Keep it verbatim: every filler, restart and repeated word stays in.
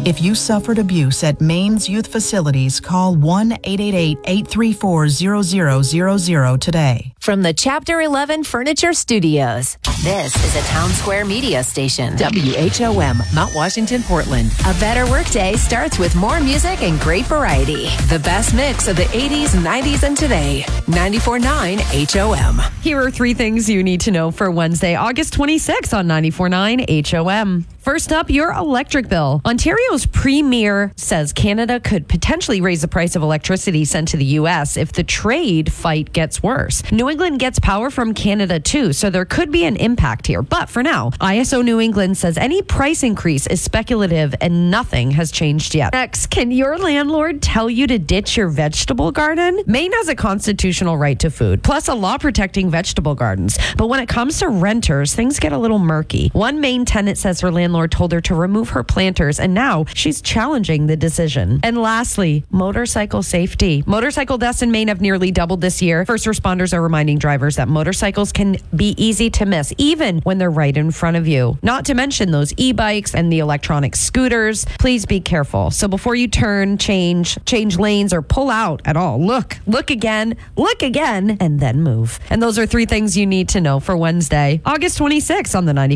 If you suffered abuse at Maine's youth facilities, call one eight eight eight, eight three four, zero zero zero zero today. From the Chapter eleven Furniture Studios, this is a Town Square media station. W H O M, Mount Washington, Portland. A better workday starts with more music and great variety. The best mix of the eighties, nineties, and today. ninety-four point nine H O M. Here are three things you need to know for Wednesday, August twenty-sixth on ninety-four point nine H O M. First up, your electric bill. Ontario's premier says Canada could potentially raise the price of electricity sent to the U S if the trade fight gets worse. New England gets power from Canada too, so there could be an impact here. But for now, I S O New England says any price increase is speculative and nothing has changed yet. Next, can your landlord tell you to ditch your vegetable garden? Maine has a constitutional right to food, plus a law protecting vegetable gardens. But when it comes to renters, things get a little murky. One Maine tenant says her landlord told her to remove her planters, and now she's challenging the decision. And lastly, motorcycle safety. Motorcycle deaths in Maine have nearly doubled this year. First responders are reminding drivers that motorcycles can be easy to miss, even when they're right in front of you. Not to mention those e-bikes and the electronic scooters. Please be careful. So before you turn, change, change lanes, or pull out at all, look, look again, look again, and then move. And those are three things you need to know for Wednesday, August twenty-sixth on the ninety.